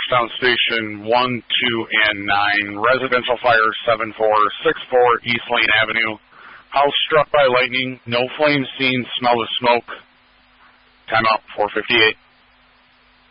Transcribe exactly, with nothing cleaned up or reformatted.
Georgetown Station one, two, and nine. Residential fire seven four six four East Lane Avenue. House struck by lightning. No flames seen. Smell of smoke. Time out four fifty-eight.